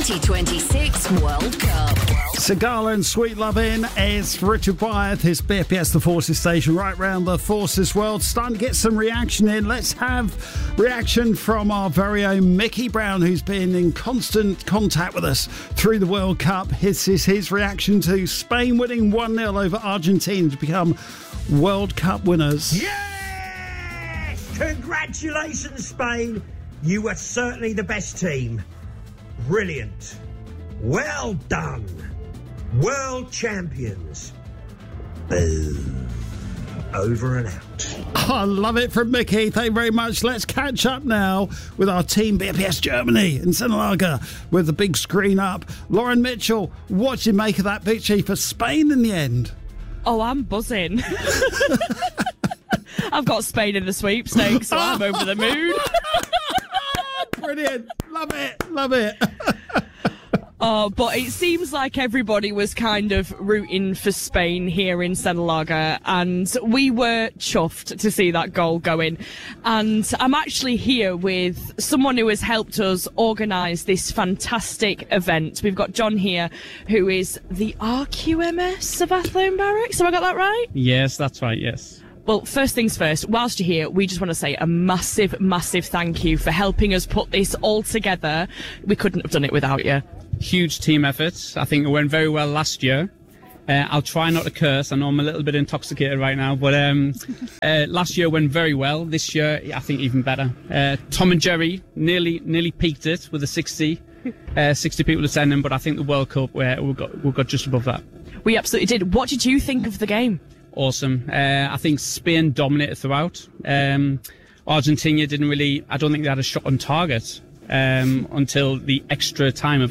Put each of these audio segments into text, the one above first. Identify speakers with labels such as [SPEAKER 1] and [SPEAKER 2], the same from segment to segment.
[SPEAKER 1] 2026 World Cup.
[SPEAKER 2] Sigala and Sweet Lovin' is Richard Wyeth, his BFBS The Forces station right round the Forces world. Starting to get some reaction in. Let's have reaction from our very own Mickey Brown, who's been in constant contact with us through the World Cup. This is his reaction to Spain winning 1-0 over Argentina to become World Cup winners.
[SPEAKER 3] Yes! Congratulations, Spain. You were certainly the best team. Brilliant. Well done. World champions. Boom. Over and out.
[SPEAKER 2] I love it from Mickey. Thank you very much. Let's catch up now with our team BFBS Germany in Sennelager with the big screen up. Lauren Mitchell, what do you make of that victory for Spain in the end?
[SPEAKER 4] Oh, I'm buzzing. I've got Spain in the sweepstakes, so I'm over the moon.
[SPEAKER 2] Brilliant. Love it. Love it.
[SPEAKER 4] Oh, but it seems like everybody was kind of rooting for Spain here in Sennelager, and we were chuffed to see that goal go in. And I'm actually here with someone who has helped us organise this fantastic event. We've got John here, who is the RQMS of Athlone Barracks. Have I got that right?
[SPEAKER 5] Yes, that's right, yes.
[SPEAKER 4] Well, first things first, whilst you're here, we just want to say a massive, massive thank you for helping us put this all together. We couldn't have done it without you.
[SPEAKER 5] Huge team effort. I think it went very well last year. I'll try not to curse. I know I'm a little bit intoxicated right now, but last year went very well. This year, I think even better. Tom and Jerry nearly peaked it with a 60 people attending, but I think the World Cup, we got just above that.
[SPEAKER 4] We absolutely did. What did you think of the game?
[SPEAKER 5] Awesome. I think Spain dominated throughout. Argentina didn't really, I don't think they had a shot on target until the extra time.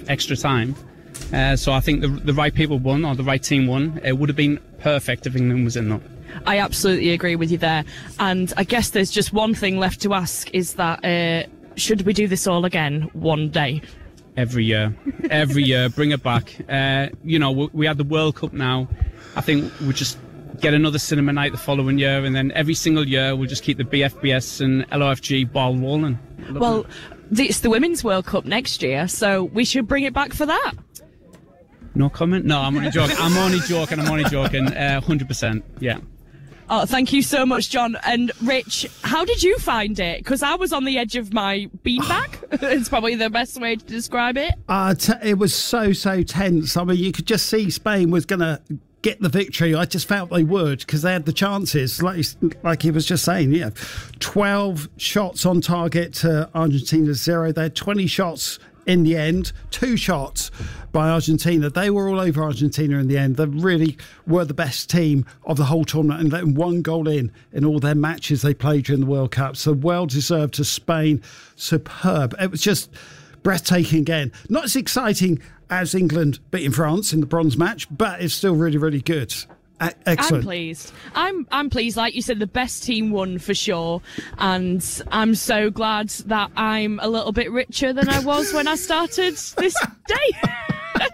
[SPEAKER 5] So I think the right people won, or the right team won. It would have been perfect if England was in though.
[SPEAKER 4] I absolutely agree with you there. And I guess there's just one thing left to ask, is that should we do this all again one day?
[SPEAKER 5] Every year, bring it back. We had the World Cup now. I think we just get another cinema night the following year, and then every single year we'll just keep the BFBS and LOFG ball rolling.
[SPEAKER 4] Well, it's the Women's World Cup next year, so we should bring it back for that.
[SPEAKER 5] No comment? No, I'm only joking. I'm only joking. 100%, yeah.
[SPEAKER 4] Oh, thank you so much, John. And Rich, how did you find it? Because I was on the edge of my beanbag. It's probably the best way to describe it.
[SPEAKER 2] It was so tense. I mean, you could just see Spain was going to get the victory. I just felt they would, because they had the chances, like he was just saying. 12 shots on target to Argentina's 0. They had 20 shots in the end, 2 shots by Argentina. They were all over Argentina in the end. They really were the best team of the whole tournament, and letting 1 goal in all their matches they played during the World Cup. So well deserved to Spain. Superb. It was just breathtaking again. Not as exciting as England beating France in the bronze match, but it's still really, really good. Excellent.
[SPEAKER 4] I'm pleased. I'm pleased. Like you said, the best team won for sure, and I'm so glad that I'm a little bit richer than I was when I started this day.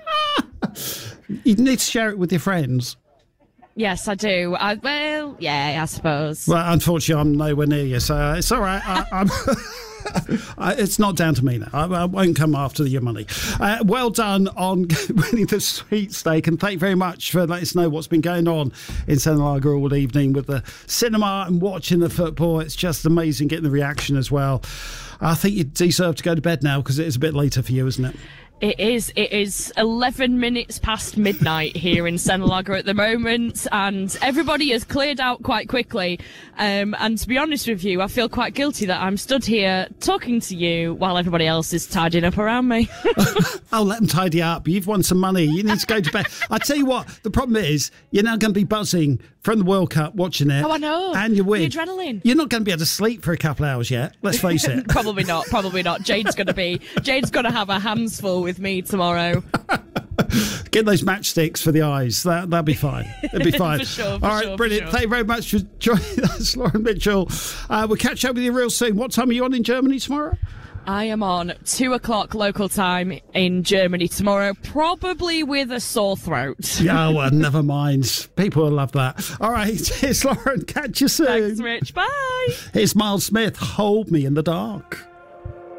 [SPEAKER 2] You need to share it with your friends.
[SPEAKER 4] Yes, I do. I suppose.
[SPEAKER 2] Well, unfortunately, I'm nowhere near you, so it's all right. I'm it's not down to me now. I won't come after your money. Well done on winning the sweepstake, and thank you very much for letting us know what's been going on in Sennelager all evening with the cinema and watching the football. It's just amazing getting the reaction as well. I think you deserve to go to bed now, because it is a bit later for you, isn't it?
[SPEAKER 4] It is 11 minutes past midnight here in Sennelager at the moment, and everybody has cleared out quite quickly. And to be honest with you, I feel quite guilty that I'm stood here talking to you while everybody else is tidying up around me.
[SPEAKER 2] I'll let them tidy up. You've won some money. You need to go to bed. I tell you what, the problem is you're now going to be buzzing from the World Cup watching it.
[SPEAKER 4] Oh, I know.
[SPEAKER 2] And you win.
[SPEAKER 4] The adrenaline.
[SPEAKER 2] You're not going to be able to sleep for a couple of hours yet. Let's face it.
[SPEAKER 4] Probably not. Jade's going to have her hands full with me tomorrow.
[SPEAKER 2] Get those matchsticks for the eyes. That'll be fine. It'll be fine.
[SPEAKER 4] For sure,
[SPEAKER 2] All right, brilliant.
[SPEAKER 4] Sure.
[SPEAKER 2] Thank you very much for joining us, Lauren Mitchell. We'll catch up with you real soon. What time are you on in Germany tomorrow?
[SPEAKER 4] I am on 2 o'clock local time in Germany tomorrow, probably with a sore throat.
[SPEAKER 2] Yeah, well, never mind. People will love that. All right, here's Lauren. Catch you soon.
[SPEAKER 4] Thanks, Rich. Bye.
[SPEAKER 2] Here's Miles Smith. Hold Me in the Dark.